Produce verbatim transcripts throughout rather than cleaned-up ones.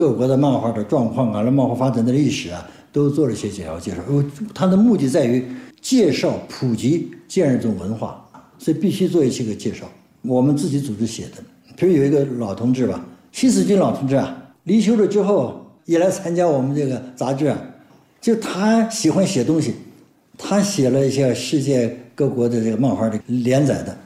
各国的漫画的状况啊，漫画发展的历史啊，都做了一些简要介绍。它的目的在于介绍、普及这样一种文化，所以必须做一些个介绍。我们自己组织写的，比如有一个老同志吧，西四军老同志啊，离休了之后也来参加我们这个杂志啊，就他喜欢写东西，他写了一些世界各国的这个漫画的连载的。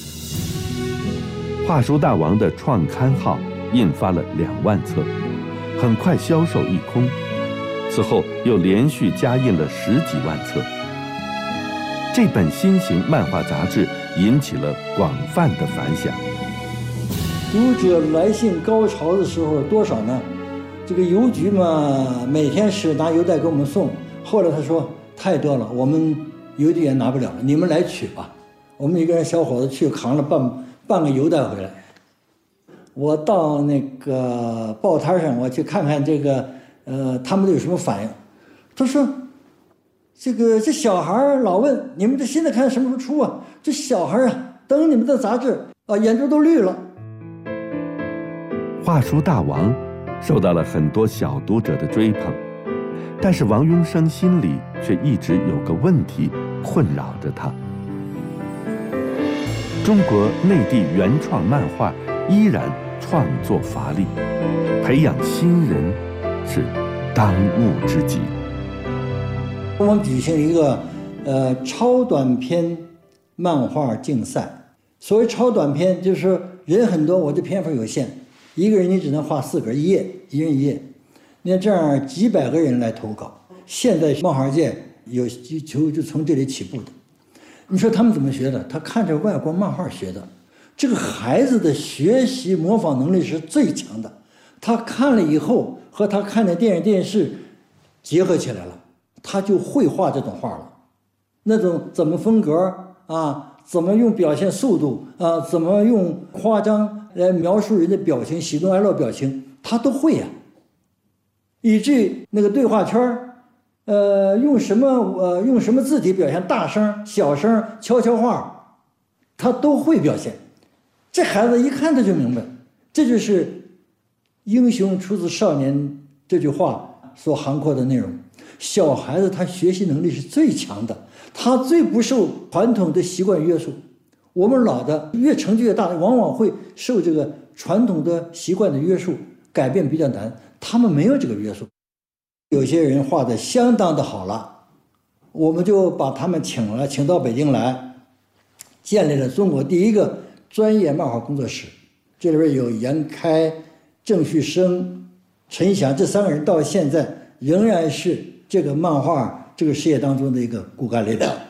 画书大王的创刊号印发了两万册，很快销售一空。此后又连续加印了十几万册。这本新型漫画杂志引起了广泛的反响。 读者来信高潮的时候多少呢？这个邮局嘛，每天是拿邮袋给我们送。后来他说太多了，我们邮递员拿不了了，你们来取吧。我们一个人小伙子去扛了半半个邮袋回来。我到那个报摊上，我去看看这个，呃，他们都有什么反应。他说，这个这小孩老问你们这现在看什么时候出啊？这小孩啊，等你们的杂志啊，眼珠都绿了。 画书大王受到了很多小读者的追捧，但是王庸生心里却一直有个问题困扰着他。中国内地原创漫画依然创作乏力，培养新人是当务之急。 我们举行一个呃超短篇漫画竞赛。所谓超短篇，就是说人很多，我的篇幅有限，一个人你只能画四格，一页，一人一页。那这样几百个人来投稿，现在漫画界有就就从这里起步的。你说他们怎么学的？他看着外国漫画学的。这个孩子的学习模仿能力是最强的，他看了以后和他看的电影电视结合起来了，他就会画这种画了。那种怎么风格啊，怎么用表现速度啊，怎么用夸张来描述人的表情，喜怒哀乐表情，他都会呀、啊。以至于那个对话圈呃，用什么呃用什么字体表现，大声、小声、悄悄话，他都会表现。这孩子一看他就明白，这就是英雄出自少年这句话所涵括的内容。小孩子他学习能力是最强的，他最不受传统的习惯约束。我们老的越成绩越大，往往会受这个传统的习惯的约束，改变比较难。他们没有这个约束。有些人画的相当的好了，我们就把他们请了，请到北京来，建立了中国第一个专业漫画工作室。这里边有严开、郑旭生、陈翔这三个人，到现在仍然是这个漫画这个事业当中的一个骨干力量。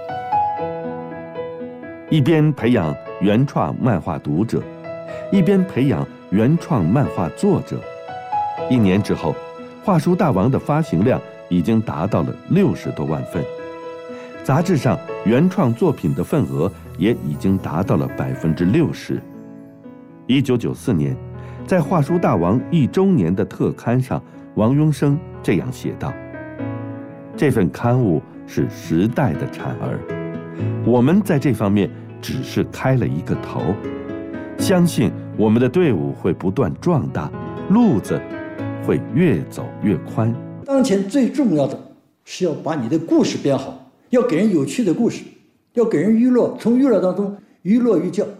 一边培养原创漫画读者，一边培养原创漫画作者。一年之后，画书大王的发行量已经达到了六十多万份，杂志上原创作品的份额也已经达到了百分之六十。一九九四年，在画书大王一周年的特刊上，王庸生这样写道：“这份刊物是时代的产儿，我们在这方面只是开了一个头，相信我们的队伍会不断壮大，路子会越走越宽。 当前最重要的是要把你的故事编好，要给人有趣的故事，要给人娱乐，从娱乐当中娱乐寓教。”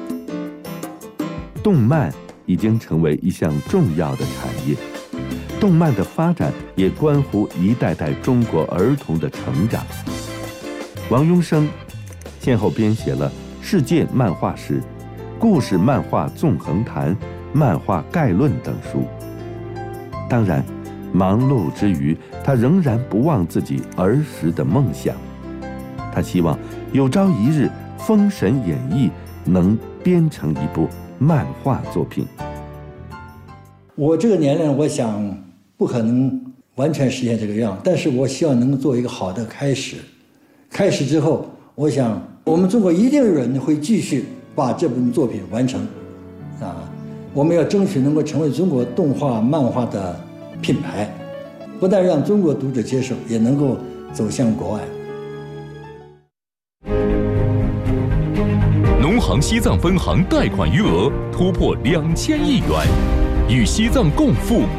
动漫已经成为一项重要的产业，动漫的发展也关乎一代代中国儿童的成长。王庸生先后编写了《世界漫画史》《故事漫画纵横谈》《漫画概论》等书。当然，忙碌之余，他仍然不忘自己儿时的梦想。他希望有朝一日，《封神演义》能编成一部漫画作品。 我这个年龄，我想不可能完全实现这个愿望，但是我希望能够做一个好的开始。开始之后，我想我们中国一定有人会继续把这部作品完成，啊，我们要争取能够成为中国动画漫画的品牌，不但让中国读者接受，也能够走向国外。 农行西藏分行贷款余额突破两千亿元。 与西藏共赴